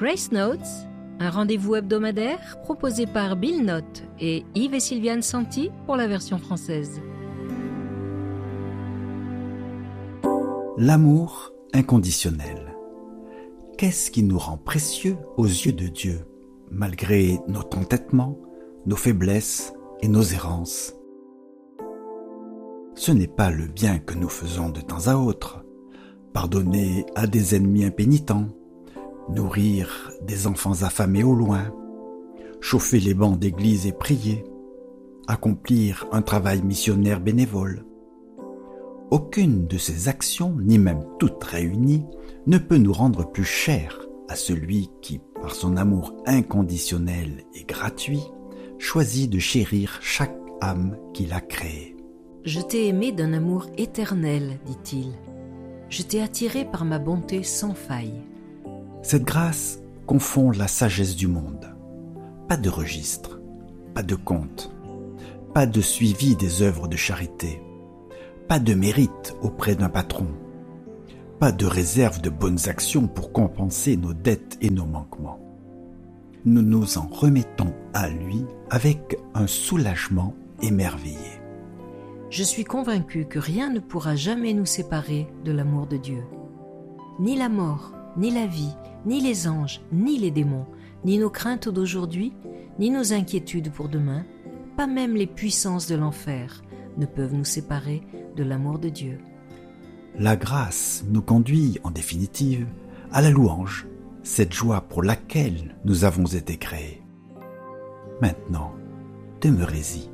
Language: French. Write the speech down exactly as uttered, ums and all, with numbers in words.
Grace Notes, un rendez-vous hebdomadaire proposé par Bill Note et Yves et Sylviane Santi pour la version française. L'amour inconditionnel. Qu'est-ce qui nous rend précieux aux yeux de Dieu, malgré nos entêtements, nos faiblesses et nos errances? Ce n'est pas le bien que nous faisons de temps à autre, pardonner à des ennemis impénitents, nourrir des enfants affamés au loin, chauffer les bancs d'église et prier, accomplir un travail missionnaire bénévole. Aucune de ces actions, ni même toutes réunies, ne peut nous rendre plus chers à celui qui, par son amour inconditionnel et gratuit, choisit de chérir chaque âme qu'il a créée. « Je t'ai aimé d'un amour éternel, dit-il. Je t'ai attiré par ma bonté sans faille. » Cette grâce confond la sagesse du monde. Pas de registre, pas de compte, pas de suivi des œuvres de charité, pas de mérite auprès d'un patron, pas de réserve de bonnes actions pour compenser nos dettes et nos manquements. Nous nous en remettons à lui avec un soulagement émerveillé. Je suis convaincu que rien ne pourra jamais nous séparer de l'amour de Dieu. Ni la mort, ni la vie, ni les anges, ni les démons, ni nos craintes d'aujourd'hui, ni nos inquiétudes pour demain, pas même les puissances de l'enfer ne peuvent nous séparer de l'amour de Dieu. La grâce nous conduit, en définitive, à la louange, cette joie pour laquelle nous avons été créés. Maintenant, demeurez-y